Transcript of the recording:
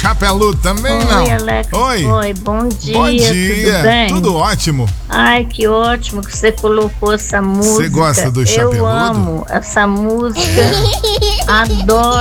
Chapelu também Oi, não. Alex. Oi, bom dia. bom dia. Tudo bem? Tudo ótimo. Ai, que ótimo que você colocou essa música. Você gosta do Eu Chapeludo? amo essa música. Adoro.